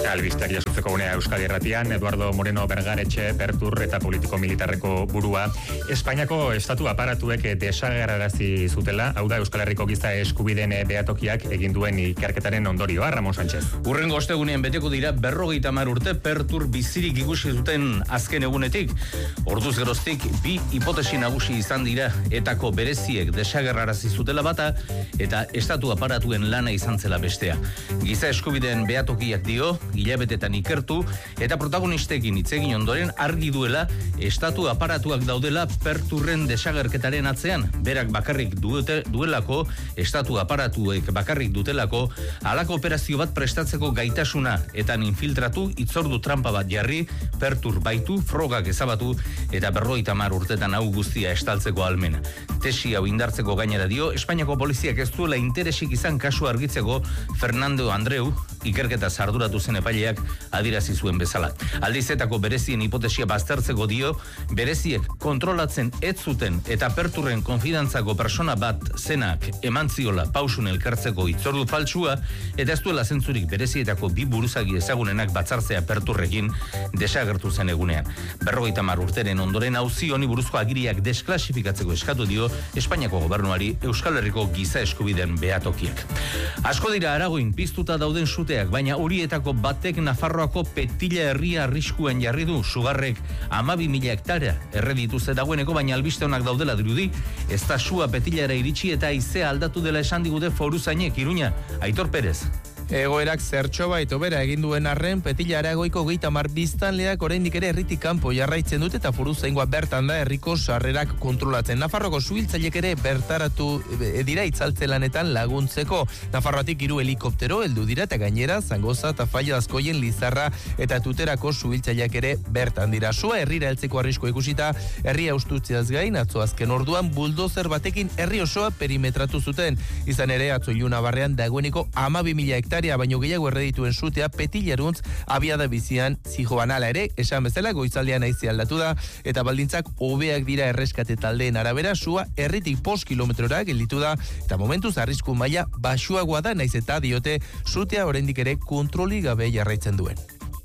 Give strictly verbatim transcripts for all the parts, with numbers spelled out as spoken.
Albisteak jasotzeko unea Euskadi Irratian, Eduardo Moreno Bergaretxe, Pertur eta politiko militarreko burua. Espainiako estatu aparatuek desagerrarazi zutela, hau da Euskal Herriko giza eskubideen behatokiak egin duen ikerketaren ondorioa, Ramon Sánchez. Urrengo ostegunean beteko dira berrogeita hamar urte Pertur bizirik ikusi zuten azken egunetik. Orduz geroztik bi hipotesi nagusi izan dira, etako bereziek desagerrarazi zutela bata eta estatu aparatuen lana izan zela bestea. Giza eskubideen behatokiak dio, hilabetetan ikertu, eta protagonistekin hitz egin ondoren argi duela estatu aparatuak daudela Perturren desagerketaren atzean. Berak bakarrik duete, duelako, estatu aparatuek bakarrik dutelako, halako operazio bat prestatzeko gaitasuna, eta infiltratu, itzordu trampa bat jarri, Pertur baitu, frogak ezabatu, eta berrogeita hamar urtetan hau guztia estaltzeko almena. Tesi hau indartzeko gainera dio, Espainiako poliziak ez duela interesik izan kasu argitzeko Fernando Andreu, ikerketa arduratu zen epaileak adierazi zuen bezala. Aldizetako berezien hipotesia baztertzeko dio, bereziek kontrolatzen ez zuten eta Perturren konfidantzako persona bat zenak emantziola pausun elkartzeko itzordu faltsua, eta ez duela zentzurik berezietako bi buruzagi ezagunenak batzartzea Perturrekin desagertu zen egunean. Berrogeita hamar urteren ondoren auzi honi buruzko agiriak desklasifikatzeko eskatu dio Espainiako gobernuari Euskal Herriko giza eskubideen behatokiak. Asko dira Aragoin piztuta dauden suteak, baina horietako batek Nafarroako Petilla herria arriskuan jarri du. Sugarrek hamabi mila hektarea erre dituzte dagoeneko, baina albiste honak daudela dirudi. Ez da sua Petillara iritsi eta haizea aldatu dela esan digute foruzainek. Iruña, Aitor Perez. Egoerak zertxo bait hobera egin duen arren, Petilla Aragoiko geita mar biztanleak oraindik ere herritik kanpo jarraitzen dute eta foruzaingoa bertan da herriko sarrerak kontrolatzen. Nafarroko suhiltzaileek ere bertaratu dira itzaltzelanetan laguntzeko. Nafarroatik hiru helikoptero heldu dira eta gainera Zangoza eta Falla Azkoien Lizarra eta Tuterako suhiltzaileak ere bertan dira. Sua herrira heltzeko arriskoa ikusita, herria ustutziaz gain, atzo azken orduan buldozer batekin herri osoa perimetratu zuten. Izan ere, atzo Ilunabarrean dagoeneko hamabi mila hektarea baino gehiago erredituen sutea Petillarantz abiada bizian zijoan. Hala ere, esan bezala goizaldean haize aldatu da eta baldintzak hobeak dira erreskate taldeen arabera. Sua herritik bost kilometrora gelditu da eta momentuz arrisku maila baxuagoa da, naiz eta diote sutea oraindik ere kontroli gabe jarraitzen duen.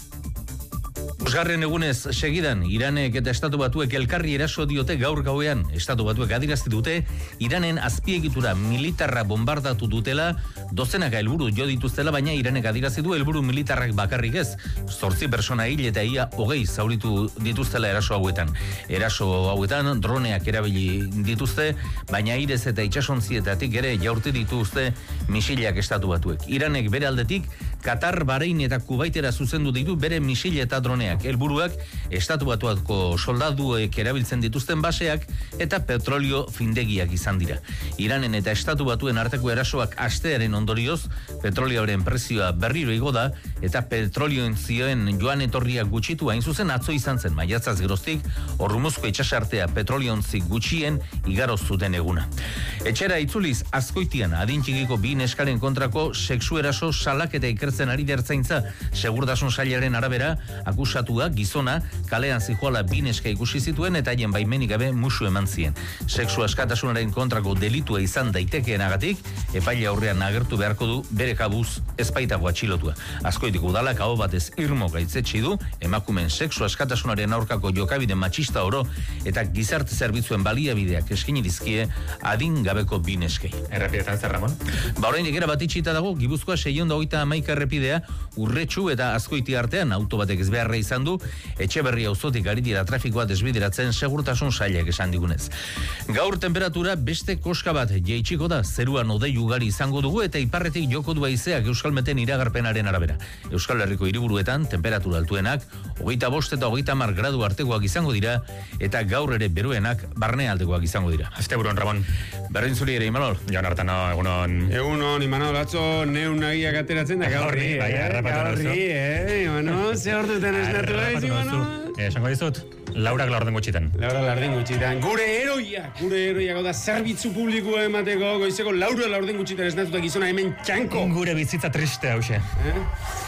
Bosgarren egunez segidan, Iranek eta Estatu Batuek elkarri eraso diote gaur gauean. Estatu Batuek adierazi dute, Iranen azpiegitura militarra bombardatu dutela, dozenaka helburu jo dituztela, baina Iranek adierazi du helburu militarrak bakarrik ez. Zortzi persona hil eta ia hogei zauritu dituztela eraso hauetan. Eraso hauetan droneak erabili dituzte, baina airez eta itsasonzietatik ere jaurti dituzte misilak Estatu Batuek. Iranek bere aldetik, Katar, Bahrein eta Kubaitera zuzendu ditu bere misil eta droneak. Helburuak Estatu Batuako soldaduek erabiltzen dituzten baseak eta petrolio findegiak izan dira. Iranen eta Estatu Batuen arteko erasoak astearen ondorioz, petrolioaren prezioa berriro igo da eta petrolioen zioen joan etorriak gutxitu, hain zuzen atzo izan zen maiatzaz geroztik, Hormuzko itsasartea petroliontzik gutxien igaroz zuten eguna. Etxera itzuliz Azkoitian adintxikiko bi neskaren kontrako sexu eraso salaketa ikertzen ari dertzaintza. Segurtasun sailaren arabera, akusatua gizona kalean zijoala bi neska ikusi zituen eta haien baimenik gabe musu eman zien. Sexu askatasunaren kontrako delitua izan daitekeenagatik, epaile aurrean agertu beharko du bere kabuz ezpaitago atxilotua. Azkoitiko udalak aho batez irmo gaitzetsi du emakumeen sexu askatasunaren aurkako jokabide matxista oro eta gizarte zerbitzuen baliabideak eskaini dizkie adin gabeko bi neskei. Errepidetan zer, Ramon? Ba, oraindik era bat itxita dago, Gipuzkoa seiehun eta hogeita hamaika errepidea Urretxu eta Azkoiti artean auto batek ez beharra izan du, Etxeberri auzotik ari dira trafikoa desbideratzen segurtasun sailak esan digunez. Gaur temperatura beste koska bat jaitsiko da, zeruan hodei ugari izango dugu eta iparretik joko du haizeak Euskalmeten iragarpenaren arabera. Euskal Herriko hiriburuetan temperatura altuenak hogeita bost eta hogeita hamar gradu artekoak izango dira eta gaur ere beruenak barnealdekoak izango dira. Asteburuan, Ramon. Berdin zuri ere, Imanol. Joan hartano, egunon. Egunon, Imanol, atzo neun nagiak ateratzen da gaurri, bai, gaurri, eh, Imanol, ze ordutan esnatu da, Imanol? Esango dizut, Laurak laurden gutxitan. Laura laurden gutxitan. Gure eroia, gure eroia gauda zerbitzu publikoa emateko, goizeko laura laurden gutxitan esnatuta gizona hemen txanko. Gure bizitza triste hause. Eh?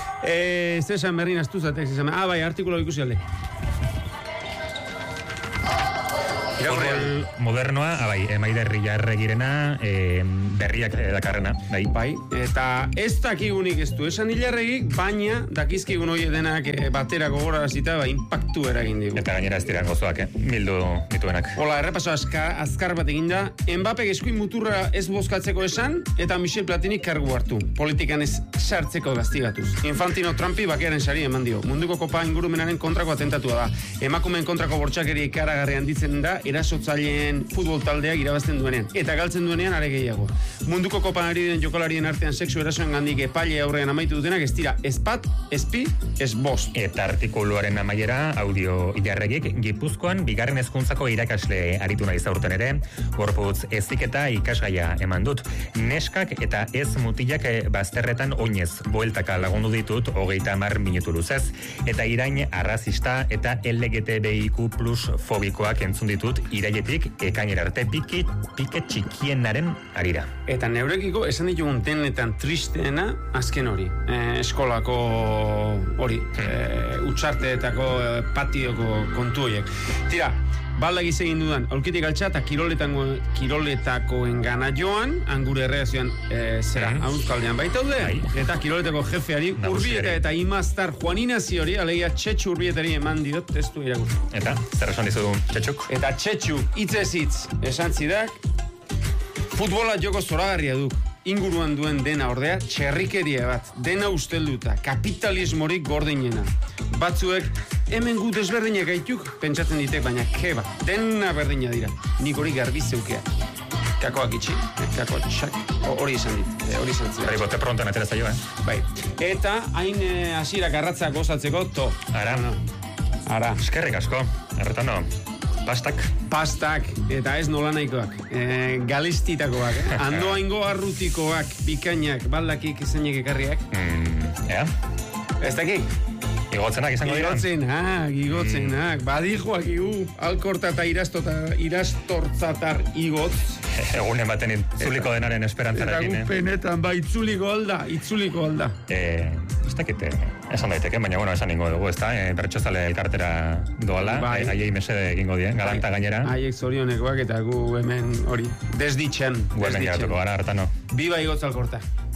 Eh, zesan berrin astuzatek, zesan. Ah, bai, artikulo ikusi alde. Futbol modernoa, abai, emaiderri jarregirena, e, berriak dakarrena, bai. Bai, eta ez dakigunik ez du esan hilarregik, baina dakizkigun hori denak e, batera gogorarazita, ba, impactu eragin digu. Eta gainera ez diran gozoak, eh? Mildu dituenak. Hola, errepaso azka, azkar bat eginda, Mbappek eskuin muturra ez bozkatzeko esan, eta Michel Platinik kargu hartu. Politikan ez sartzeko gaztigatuz. Infantino Trumpi bakearen sari eman dio. Munduko kopa ingurumenaren kontrako atentatua da. Emakumeen kontrako bortxakeri ikaragarri handitzen da, erasotzaileen futbol taldeak irabazten duenean. Eta galtzen duenean are gehiago. Munduko kopan ari den jokalarien artean sexu erasoen gandik epaile aurrean amaitu dutenak ez dira ez bat, ez pi, ez bost. Eta artikuluaren amaiera, audio ilarregik, Gipuzkoan bigarren hezkuntzako irakasle aritu nahi zaurten ere, gorputz eziketa ikasgaia eman dut. Neskak eta ez mutilak bazterretan oinez bueltaka lagundu ditut hogeita hamar minutu luzez. Eta irain arrazista eta L G T B I Q plus fobikoak entzun ditut irailetik ekainera arte piki, pike txikienaren arira. Eta neurekiko esan ditugun denetan tristeena azken hori. E, eskolako hori, e, utxarteetako e, patioko kontu horiek. Tira, balda giz egin dudan, aurkitik altxa eta kiroletakoen gana joan, angure erreazioan e, zera, mm. Euskaldean baitaude, eta kiroletako jefeari Urbieta eta Imaztar Juaninazi hori, alegia Txetxu Urbietari eman diot testu irakurtu. Eta, zer esan dizu Txetxuk? Eta Txetxu, hitzez hitz, esan zidak, futbola joko zoragarria duk. Inguruan duen dena ordea, txerrikeria bat, dena ustelduta, kapitalismorik gordinena. Batzuek, hemen gu desberdinak gaituk, pentsatzen ditek, baina keba, dena berdina dira. Nik hori garbi zeukea. Kakoak itxi, kakoak txak, hori izan dit, hori izan zira. Hori bote prontan atera zaio, eh? Bai, eta hain hasirak arratzak gozatzeko, to. Ara, ara. Eskerrik asko, erretano. Pastak. Pastak, eta ez nola nahikoak. E, galistitakoak, eh? Andoaingo arrutikoak, bikainak, baldakik izanek ekarriak. Mm, ea? Ez dakik? Igotzenak izango dira? Igotzenak, igotzenak. Mm. Badijoak igu, alkorta eta irastortzatar igotz. Egunen baten itzuliko denaren esperantzarekin, eh? Eta gupenetan, ba, itzuliko alda, itzuliko alda. Eh, ez dakite, esan daiteke, baina bueno, esan ningo dugu, ez da? Eh, bertxozale elkartera doala, bai. eh, aiei mesede egingo dien, galanta bai. Gainera. Aiek zorionekoak eta gu hemen hori, desditzen. Gu hemen jaratuko gara, hartano. Biba igotz alkorta.